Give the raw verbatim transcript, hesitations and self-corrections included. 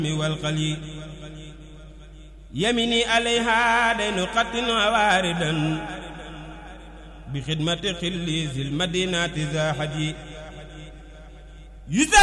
والقلي يمني عليها دين قط واردا بخدمة خلي ذي المدينة زاحدي